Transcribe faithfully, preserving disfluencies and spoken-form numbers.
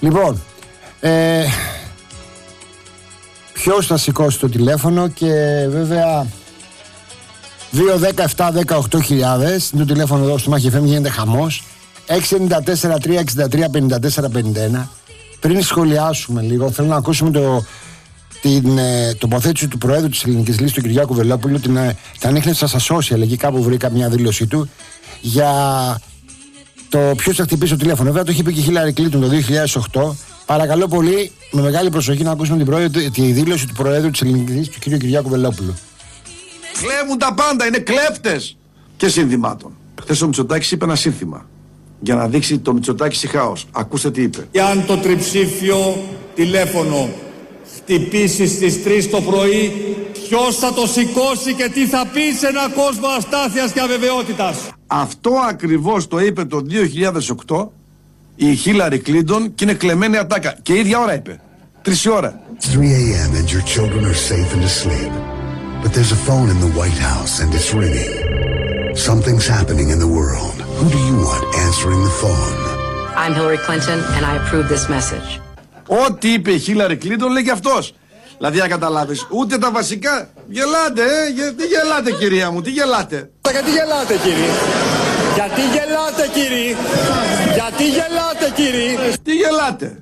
Λοιπόν, ε, ποιος θα σηκώσει το τηλέφωνο και βέβαια δύο δέκα επτά δεκαοκτώ χιλιάδες είναι το τηλέφωνο εδώ στο Μάχη εφ εμ, γίνεται χαμός. έξι εννιά τέσσερα τρία έξι τρία πέντε τέσσερα πενήντα ένα. Πριν σχολιάσουμε λίγο, θέλω να ακούσουμε το, την ε, τοποθέτηση του Προέδρου της Ελληνικής Λύσης, του Κυριάκου Βελόπουλου. Την, ε, την ανέχνευσα στα social, εκεί κάπου βρήκα μια δήλωσή του για το ποιος θα χτυπήσει το τηλέφωνο. Βέβαια το είχε πει και η Χίλαρη Κλίντον το δύο χιλιάδες οκτώ. Παρακαλώ πολύ, με μεγάλη προσοχή, να ακούσουμε την προέδρου, τη δήλωση του Προέδρου της Ελληνικής Λύσης, του κ. Κυριάκου Βελόπουλου. Κλέβουν τα πάντα, είναι κλέφτες και συνθημάτων. Χθες ο Μητσοτάκης είπε ένα σύνθημα για να δείξει το Μητσοτάκη σε χάος. Ακούστε τι είπε. Και αν το τριψήφιο τηλέφωνο χτυπήσει στις τρεις το πρωί, ποιος θα το σηκώσει και τι θα πει σε έναν κόσμο αστάθειας και αβεβαιότητας. Αυτό ακριβώς το είπε το δύο χιλιάδες οκτώ η Χίλαρη Κλίντον και είναι κλεμμένη ατάκα. Και ίδια ώρα είπε. Τρεις ώρα. three a.m. and your children are safe and asleep. But there's a phone in the White House and it's ringing. Something's happening in the world. Who do you want answering the phone? I'm Hillary Clinton and I approve this message. Ό,τι είπε η Χίλαρη Κλίντον λέει και αυτός. Δηλαδή να καταλάβεις, ούτε τα βασικά. Γελάτε, ε, γε, τι γελάτε κυρία μου, τι γελάτε. Γιατί γελάτε κύριε, γιατί γελάτε κύριε, γιατί γελάτε κύριε. Τι γελάτε.